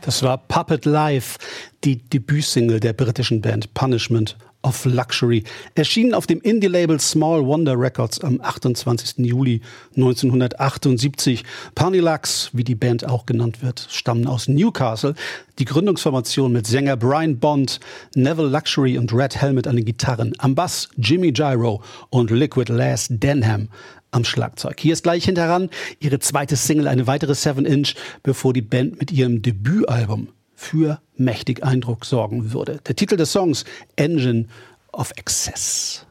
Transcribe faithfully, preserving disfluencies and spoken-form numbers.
Das war Puppet Live, die Debütsingle der britischen Band Punishment of Luxury. Erschienen auf dem Indie-Label Small Wonder Records am achtundzwanzigsten Juli neunzehnhundertachtundsiebzig. Punilux, wie die Band auch genannt wird, stammen aus Newcastle. Die Gründungsformation mit Sänger Brian Bond, Neville Luxury und Red Helmet an den Gitarren. Am Bass Jimmy Gyro und Liquid Lass Denham am Schlagzeug. Hier ist gleich hinteran ihre zweite Single, eine weitere seven inch, bevor die Band mit ihrem Debütalbum für mächtig Eindruck sorgen würde. Der Titel des Songs: Engine of Excess.